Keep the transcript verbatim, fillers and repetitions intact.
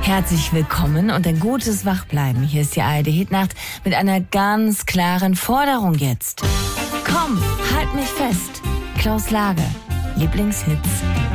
Herzlich willkommen und ein gutes Wachbleiben. Hier ist die A R D-Hitnacht mit einer ganz klaren Forderung jetzt. Komm, halt mich fest. Klaus Lage, Lieblingshits.